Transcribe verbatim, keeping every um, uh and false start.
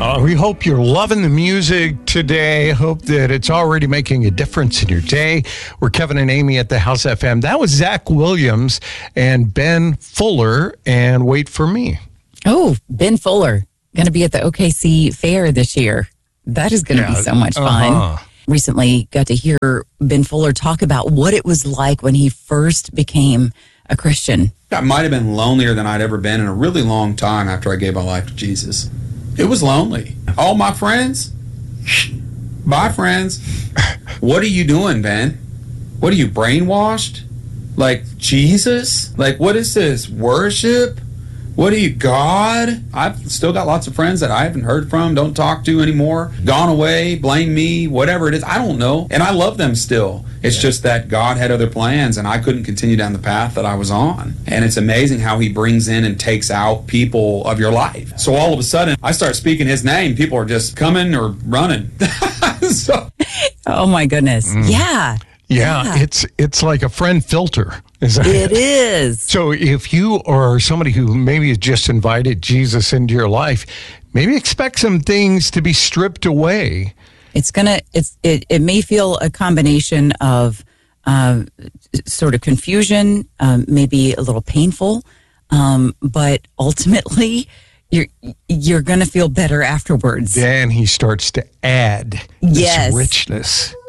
Uh, we hope you're loving the music today. Hope that it's already making a difference in your day. We're Kevin and Amy at the House F M. That was Zach Williams and Ben Fuller, and Wait for Me. Oh, Ben Fuller, going to be at the O K C Fair this year. That is going to Yeah, be so much fun. uh-huh. Recently got to hear Ben Fuller talk about what it was like when he first became a Christian. I might have been lonelier than I'd ever been in a really long time after I gave my life to Jesus. It was lonely. All my friends, bye friends. What are you doing, Ben? What are you, brainwashed? Like Jesus? Like, what is this? Worship? What are you, God? I've still got lots of friends that I haven't heard from, don't talk to anymore, gone away, blame me, whatever it is. I don't know. And I love them still. It's just that God had other plans and I couldn't continue down the path that I was on. And it's amazing how he brings in and takes out people of your life. So all of a sudden, I start speaking his name. People are just coming or running. so, Oh, my goodness. Mm. Yeah. Yeah, Yeah. it's it's like a friend filter. Is that It is. So if you are somebody who maybe has just invited Jesus into your life, maybe expect some things to be stripped away. It's gonna. It's it. It may feel a combination of uh, sort of confusion, um, maybe a little painful, um, but ultimately, you're you're gonna feel better afterwards. Then he starts to add this Yes. richness.